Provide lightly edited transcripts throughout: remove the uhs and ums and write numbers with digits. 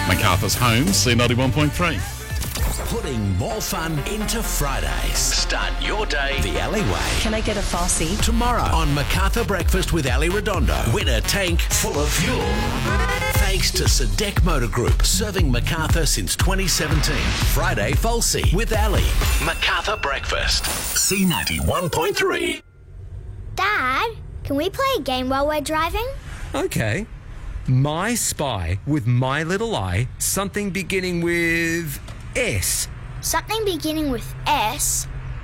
Macarthur's home, C91.3. Putting more fun into Fridays. Start your day the alleyway. Can I get a Farsi? Tomorrow on Macarthur Breakfast with Ali Redondo. Win a tank full of fuel. Thanks to Sadek Motor Group, serving Macarthur since 2017. Friday Falsey with Ali. Macarthur Breakfast. C91.3. Dad, can we play a game while we're driving? Okay. My Spy with My Little Eye, something beginning with S. Something beginning with S?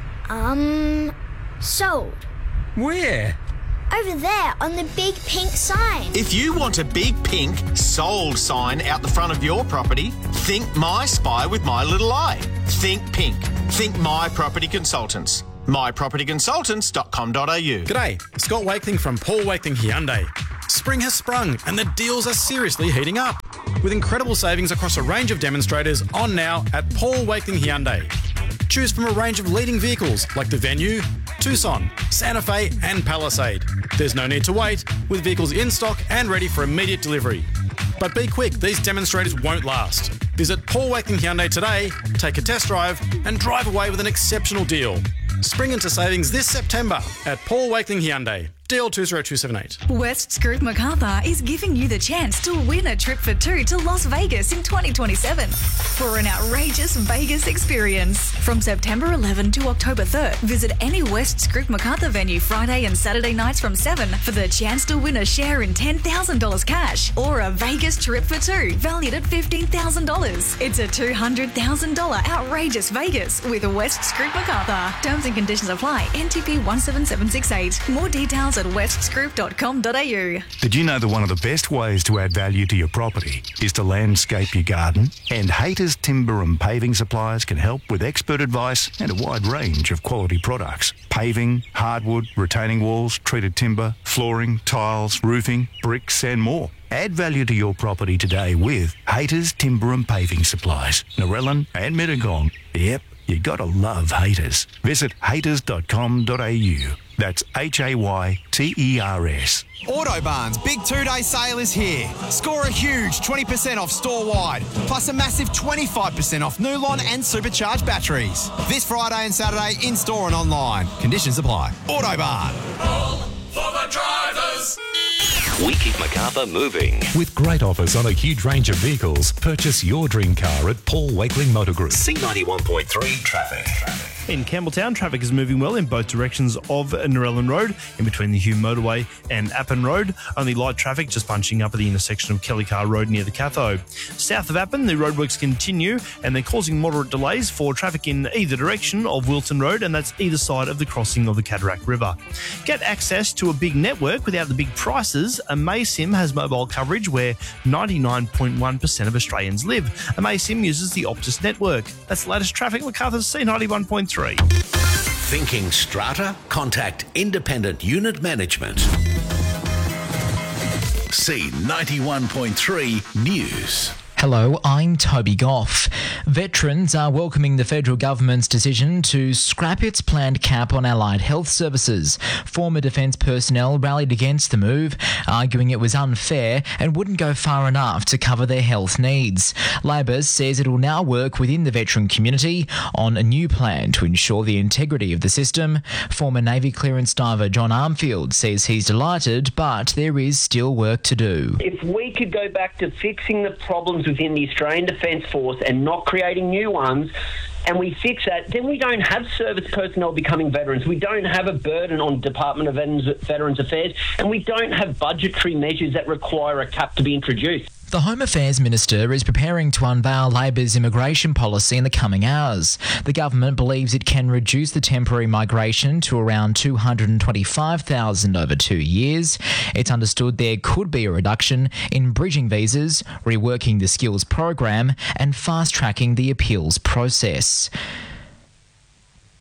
Sold. Where? Over there on the big pink sign. If you want a big pink sold sign out the front of your property, think My Spy with My Little Eye. Think pink. Think My Property Consultants. mypropertyconsultants.com.au. G'day, Scott Wakeling from Paul Wakeling Hyundai. Spring has sprung and the deals are seriously heating up, with incredible savings across a range of demonstrators on now at Paul Wakeling Hyundai. Choose from a range of leading vehicles like the Venue, Tucson, Santa Fe and Palisade. There's no need to wait, with vehicles in stock and ready for immediate delivery. But be quick, these demonstrators won't last. Visit Paul Wakeling Hyundai today, take a test drive and drive away with an exceptional deal. Spring into savings this September at Paul Wakeling Hyundai. DL 20278. West Scroop Macarthur is giving you the chance to win a trip for two to Las Vegas in 2027 for an outrageous Vegas experience. From September 11 to October 3rd, visit any West Scroop Macarthur venue Friday and Saturday nights from 7 for the chance to win a share in $10,000 cash or a Vegas trip for two valued at $15,000. It's a $200,000 outrageous Vegas with West Scroop Macarthur. Terms and conditions apply. NTP 17768. More details at westscroop.com.au. Did you know that one of the best ways to add value to your property is to landscape your garden? And Hayter's Timber and Paving Suppliers can help with expert advice and a wide range of quality products. Paving, hardwood, retaining walls, treated timber, flooring, tiles, roofing, bricks and more. Add value to your property today with Hayter's Timber and Paving Supplies, Narellan and Mittagong. Yep, you gotta love Hayters. Visit hayters.com.au. That's HAYTERS. Autobarn's big 2-day sale is here. Score a huge 20% off store-wide, plus a massive 25% off Nulon and supercharged batteries. This Friday and Saturday in-store and online. Conditions apply. Autobarn. All for the drivers. We keep Macarthur moving. With great offers on a huge range of vehicles, purchase your dream car at Paul Wakeling Motor Group. C91.3 traffic. In Campbelltown, traffic is moving well in both directions of Narellan Road, in between the Hume Motorway and Appin Road. Only light traffic just bunching up at the intersection of Kelly Car Road near the Catho. South of Appin, the roadworks continue and they're causing moderate delays for traffic in either direction of Wilton Road, and that's either side of the crossing of the Cataract River. Get access to a big network without the big prices. Amaysim has mobile coverage where 99.1% of Australians live. Amaysim uses the Optus network. That's the latest traffic. Macarthur's C91.3. Thinking strata? Contact Independent Unit Management. C91.3 News. Hello, I'm Toby Goff. Veterans are welcoming the federal government's decision to scrap its planned cap on allied health services. Former defence personnel rallied against the move, arguing it was unfair and wouldn't go far enough to cover their health needs. Labor says it will now work within the veteran community on a new plan to ensure the integrity of the system. Former Navy clearance diver John Armfield says he's delighted, but there is still work to do. If we could go back to fixing the problems within the Australian Defence Force and not creating new ones, and we fix that, then we don't have service personnel becoming veterans. We don't have a burden on Department of Veterans Affairs, and we don't have budgetary measures that require a cap to be introduced. The Home Affairs Minister is preparing to unveil Labor's immigration policy in the coming hours. The government believes it can reduce the temporary migration to around 225,000 over 2 years. It's understood there could be a reduction in bridging visas, reworking the skills program, and fast-tracking the appeals process.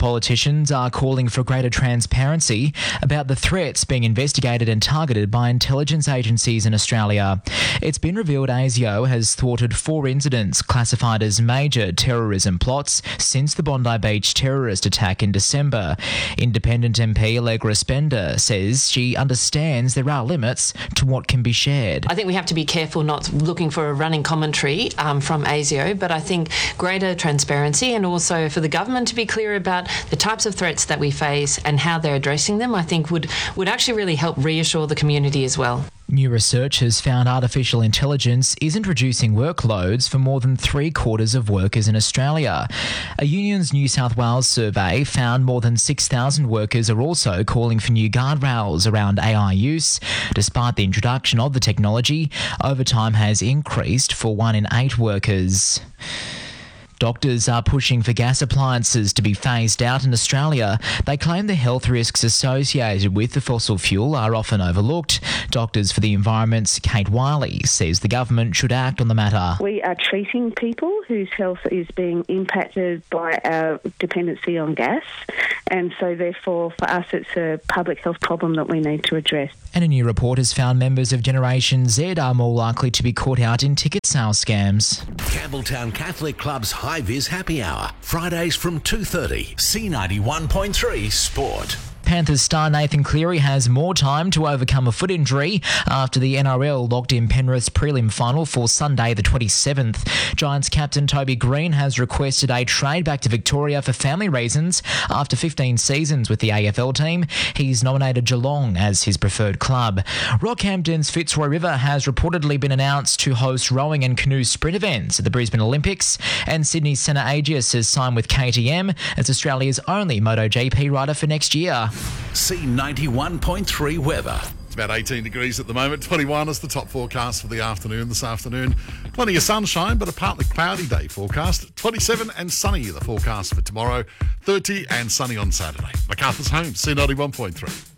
politicians are calling for greater transparency about the threats being investigated and targeted by intelligence agencies in Australia. It's been revealed ASIO has thwarted 4 incidents classified as major terrorism plots since the Bondi Beach terrorist attack in December. Independent MP Allegra Spender says she understands there are limits to what can be shared. I think we have to be careful not looking for a running commentary from ASIO, but I think greater transparency and also for the government to be clear about the types of threats that we face and how they're addressing them, I think would actually really help reassure the community as well. New research has found artificial intelligence isn't reducing workloads for more than 3/4 of workers in Australia. A Union's New South Wales survey found more than 6,000 workers are also calling for new guardrails around AI use. Despite the introduction of the technology, overtime has increased for 1 in 8 workers. Doctors are pushing for gas appliances to be phased out in Australia. They claim the health risks associated with the fossil fuel are often overlooked. Doctors for the Environment's Kate Wiley says the government should act on the matter. We are treating people whose health is being impacted by our dependency on gas, and so therefore for us it's a public health problem that we need to address. And a new report has found members of Generation Z are more likely to be caught out in ticket sales scams. Campbelltown Catholic Club's High Vis Happy Hour, Fridays from 2:30. C91.3 Sport. Panthers star Nathan Cleary has more time to overcome a foot injury after the NRL locked in Penrith's prelim final for Sunday the 27th. Giants captain Toby Green has requested a trade back to Victoria for family reasons. After 15 seasons with the AFL team, he's nominated Geelong as his preferred club. Rockhampton's Fitzroy River has reportedly been announced to host rowing and canoe sprint events at the Brisbane Olympics, and Sydney's Senna Agius has signed with KTM as Australia's only MotoGP rider for next year. C91.3 weather. It's about 18 degrees at the moment. 21 is the top forecast for the afternoon this afternoon. Plenty of sunshine, but a partly cloudy day forecast. 27 and sunny the forecast for tomorrow. 30 and sunny on Saturday. MacArthur's Home, C91.3.